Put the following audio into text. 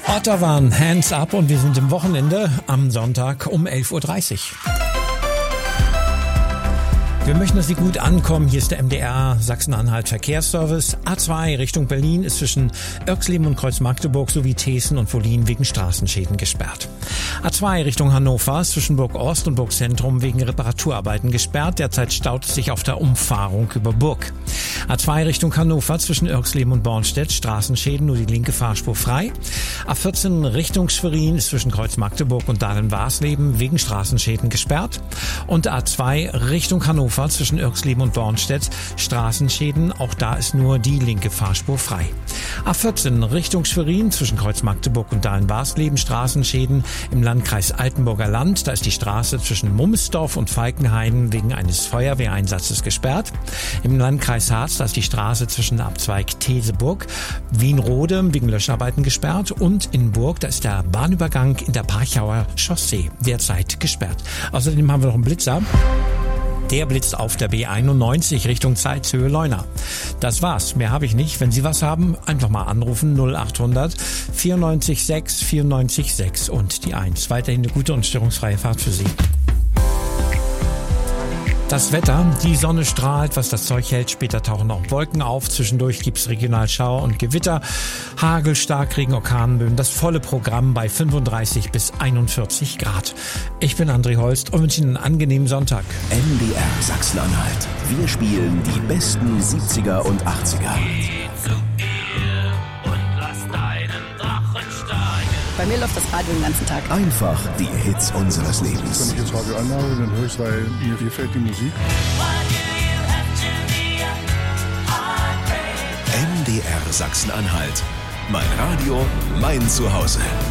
Ottawa, Hands Up, und wir sind im Wochenende am Sonntag um 11.30 Uhr. Wir möchten, dass Sie gut ankommen. Hier ist der MDR Sachsen-Anhalt Verkehrsservice. A2 Richtung Berlin ist zwischen Irxleben und Kreuz-Magdeburg sowie Thesen und Wollin wegen Straßenschäden gesperrt. A2 Richtung Hannover ist zwischen Burg Ost und Burg Zentrum wegen Reparaturarbeiten gesperrt. Derzeit staut es sich auf der Umfahrung über Burg. A2 Richtung Hannover zwischen Irxleben und Bornstedt, Straßenschäden, nur die linke Fahrspur frei. A14 Richtung Schwerin ist zwischen Kreuz-Magdeburg und Dahlen-Warsleben wegen Straßenschäden gesperrt. Und A2 Richtung Hannover zwischen Irxleben und Bornstedt, Straßenschäden, auch da ist nur die linke Fahrspur frei. A14 Richtung Schwerin zwischen Kreuz-Magdeburg und Dahlen-Warsleben, Straßenschäden im Landkreis Altenburger Land. Da ist die Straße zwischen Mummesdorf und Falkenhayn wegen eines Feuerwehreinsatzes gesperrt. Im Landkreis Harz, da ist die Straße zwischen Abzweig Teseburg, Wienrode wegen Löscharbeiten gesperrt. Und in Burg, da ist der Bahnübergang in der Parchauer Chaussee derzeit gesperrt. Außerdem haben wir noch einen Blitzer. Der blitzt auf der B91 Richtung Zeitshöhe-Leuna. Das war's. Mehr habe ich nicht. Wenn Sie was haben, einfach mal anrufen. 0800 94 6 94 6 und die 1. Weiterhin eine gute und störungsfreie Fahrt für Sie. Das Wetter, die Sonne strahlt, was das Zeug hält. Später tauchen auch Wolken auf. Zwischendurch gibt's regional Schauer und Gewitter. Hagel, Starkregen, Orkanböen. Das volle Programm bei 35 bis 41 Grad. Ich bin André Holst und wünsche Ihnen einen angenehmen Sonntag. MDR Sachsen-Anhalt. Wir spielen die besten 70er und 80er. Bei mir läuft das Radio den ganzen Tag. Einfach die Hits unseres Lebens. Wenn ich das Radio anhabe, dann höre ich, weil mir gefällt die Musik. MDR Sachsen-Anhalt. Mein Radio, mein Zuhause.